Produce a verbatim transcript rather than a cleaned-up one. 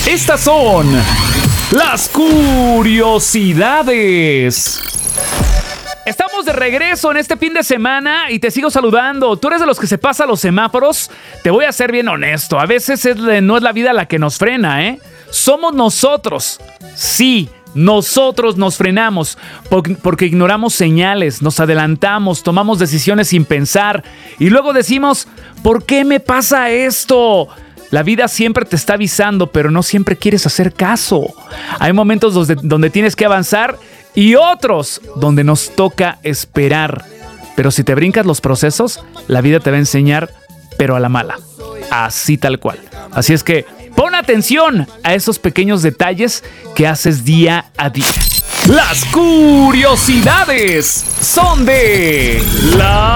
Estas son las curiosidades. Estamos de regreso en este fin de semana y te sigo saludando. ¿Tú eres de los que se pasa los semáforos? Te voy a ser bien honesto. A veces es, no es la vida la que nos frena, ¿eh? Somos nosotros. Sí, nosotros nos frenamos porque, porque ignoramos señales, nos adelantamos, tomamos decisiones sin pensar y luego decimos, ¿por qué me pasa esto? La vida siempre te está avisando, pero no siempre quieres hacer caso. Hay momentos donde, donde tienes que avanzar y otros donde nos toca esperar. Pero si te brincas los procesos, la vida te va a enseñar, pero a la mala. Así tal cual. Así es que pon atención a esos pequeños detalles que haces día a día. Las curiosidades son de la